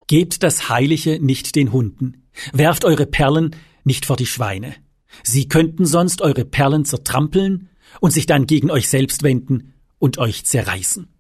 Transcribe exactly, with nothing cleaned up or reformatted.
Gebt das Heilige nicht den Hunden, werft eure Perlen nicht vor die Schweine. Sie könnten sonst eure Perlen zertrampeln und sich dann gegen euch selbst wenden und euch zerreißen.